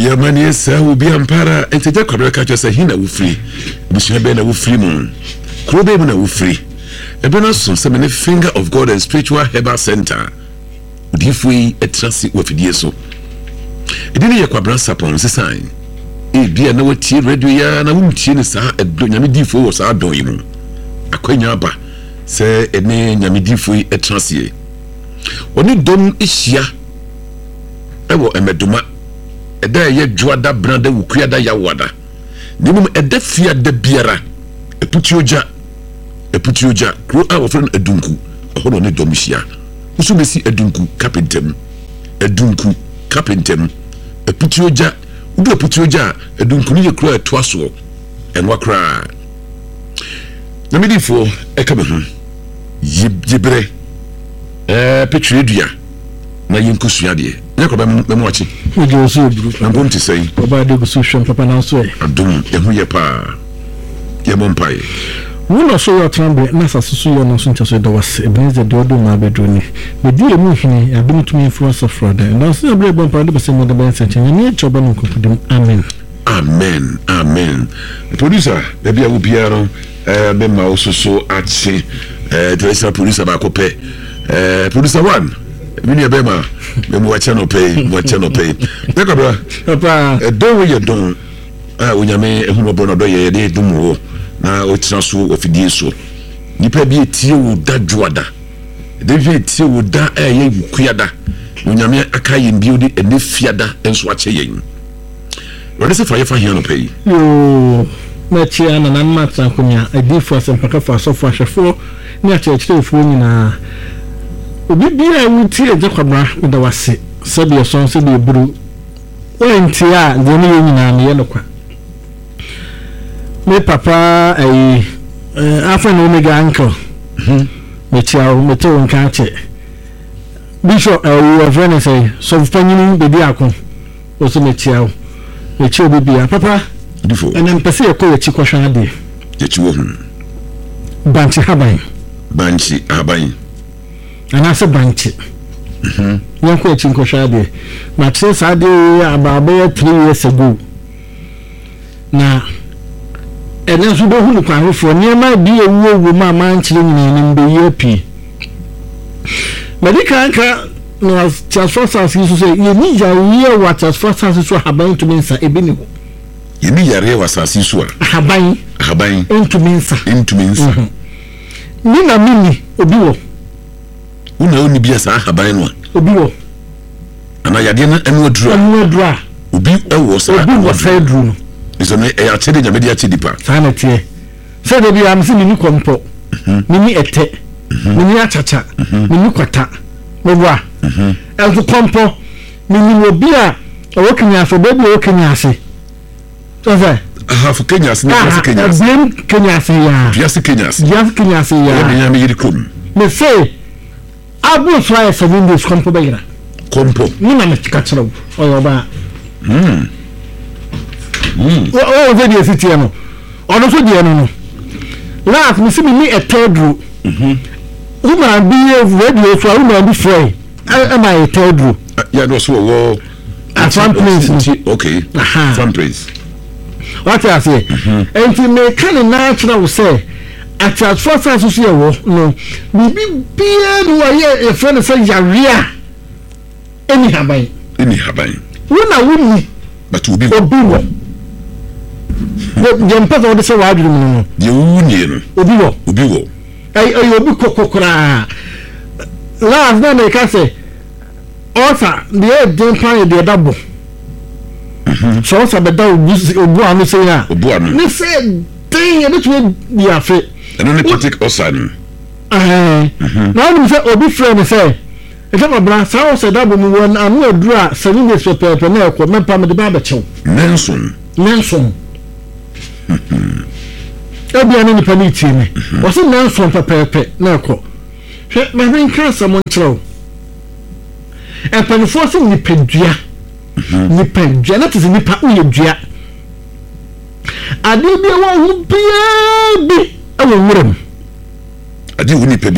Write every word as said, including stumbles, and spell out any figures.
Yamani esa will be ampara and to take a catch us a hina will free. Bishop Bena will free moon. Krobena will free. A bonus on some finger of God and spiritual herbal center. Would if we a transit with the so. It didn't yakwa brasa upon the sign. It be a no tea radio and I won't chin sa a Yamidi for our doing. A quenyaba say a name Yamidi for a transit. When you don't ishia, I will a meduma. A day ye juada branda wukuada yawada. Nimum a defia de biara. A putioja. A putioja. Grow our friend a dunku. A hold on a domisia. Who should see a dunku capintem. A dunku capintem. A putioja. Who do a putioja. A dunku ni crow a twasso. And wakra. Namidi for a cabin. Yibre. Eh, Petrudia. Na yinkusuade. Yakoba memwachi. Ojo so bru. I'm going to say. Oba de gusushon papa na so e. Adum ehu ye pa. Ye mompai. Wo no so yo trambe na sasoso yo no so ntaso do was Ebenezer de odo ma bedoni. Me di emu hini adum tumi influence of fraud. Na so bre bon pa de be se mo de ben senche. Ni e choba no kokudum. Amen. Amen. Amen. The producer, baby I will be around eh be ma ososo achi eh the producer ba ko pe. Eh producer one. Mini abema me mo wacha no pay mo wacha no pay na kabra Papa e don we ye don ah onyame ehunu obo no do ye de dum wo na o tira so ofidie so nipa bi etie wo dadwoada de bi etie wo da eh ye kuada onyame aka ye biodi ene fiada enso ache yen wode se fa ye fa hia no pay yo na chia na nan matsa konya adifo asempaka fa so fa hwefo ni a chechire fo nyina obi bia wuti ejekwabra da wase sabi so so de buru wenti a de ne nyina ne ye lokwa me papa ai afa no omega uncle mhm me chia o me to nka che bishop ai o friend say so fanyini de dia ko o so me chia o me chia obi bia papa difo enem pese e ko yechi kwahwa ade yechi wo hu banchi haban banchi haban ana se banchi mhm yanko yechi kwahwa ade ma tse sa de ababa three years ago na ene so do hunu kwa hofo niema bi ewu owu ma ma nchire nyina ni mbe yepi medical ka no transfer service so say ye ni ya ye wa transfer service so haban to mensa ebini ho ye ni yare wa sasi so haban haban into mensa into mensa ni na mini obi wo una oni bia sa haban no obi wo ana yade na enu odura enu odura obi ewo sa obi wo sa edru no iso ne e ya chede nyame dia chedi pa sana tie se de bia am se ni kompo ni ete ni achacha ni kwata mebwa mhm elfu kompo ni obi a o kenya so baby o kenya ase so say half Kenya ase na Kenya ase blame Kenya ase ya biase Kenya ase biase Kenya ase ya ya me yiri kom me say abu try seven days kompo bayira kompo ni na me tikachiro o yo ba mm mm o o ze die sitie no ono so die no no last me see me ni a third row mhm uma bi radio so uma bi free am I a third row yeah no so wo at one place okay some place what I say and me can natural say at first as you see wo no bibi bia no ye e friend say yaria eni haban eni haban wona woni but obi obi wo wo yempa so de say wa aduru no de wuni no obi wo obi wo ai ai obi kokokora last na me ka say osa de den pan de dabo mhm so osa be da obu obu anu say na obu anu ne say den e betu bi afi eno ne politic osa no eh na me say obi friend say e ka bra sa osa dabo mu won anu aduru a seven days pepe na ekọ me pa me de ba be chew Nelson Nelson mhm ebi anu ni pani tie me o say Nelson pepe na ekọ hwe me bin kan samon chew e pani force ni pedua ni pedua na tisi ni pa uye dua ade bi wa hu bia bi e wo wuram ade wo ni